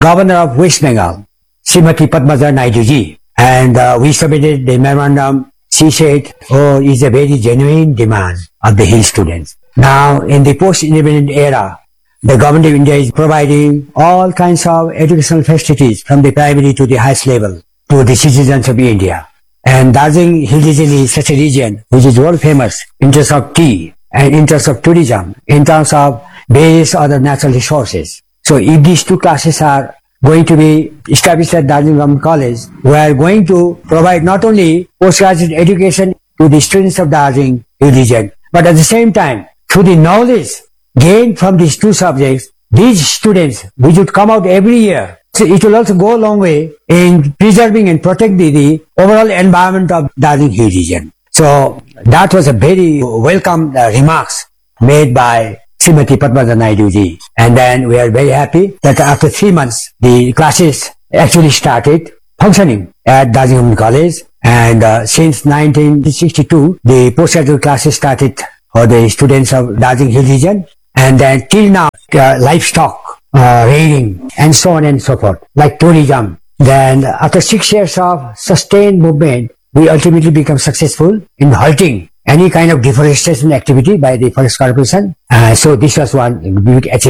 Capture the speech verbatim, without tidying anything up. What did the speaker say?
Governor of West Bengal, Srimati Padmaja Naidu ji. And uh, we submitted the memorandum. She said, oh, it's a very genuine demand of the Hill students. Now, in the post-independent era, the government of India is providing all kinds of educational facilities from the primary to the highest level to the citizens of India. And Darjeeling Hill region is such a region which is world famous in terms of tea and in terms of tourism, in terms of various other natural resources. So if these two classes are going to be established at Darjeeling Government College, we are going to provide not only postgraduate education to the students of Darjeeling Hill region, but at the same time, through the knowledge gained from these two subjects, these students, which would come out every year, so it will also go a long way in preserving and protecting the, the overall environment of Darjeeling Hill region. So that was a very welcome uh, remarks made by Srimati Padmaja Naidu ji. And then we are very happy that after three months, the classes actually started functioning at Darjeeling College. And uh, since nineteen sixty-two, the postgraduate classes started for the students of Darjeeling Hill region. And then till now, uh, livestock, uh, rearing, and so on and so forth, like tourism. Then after six years of sustained movement, we ultimately become successful in halting any kind of deforestation activity by the Forest Corporation. Uh, so this was one big achievement.